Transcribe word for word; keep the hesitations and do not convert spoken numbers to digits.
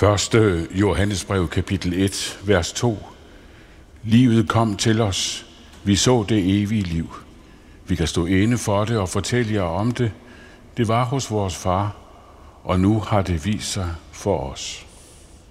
Første Johannesbrev, kapitel et, vers to. Livet kom til os. Vi så det evige liv. Vi kan stå inde for det og fortælle jer om det. Det var hos vores far, og nu har det vist sig for os.